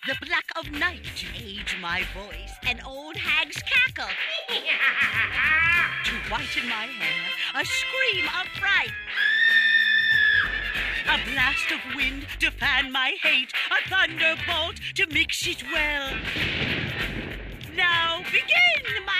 the black of night to age my voice, an old hag's cackle to whiten my hair, a scream of fright, a blast of wind to fan my hate, a thunderbolt to mix it well. Now begin, my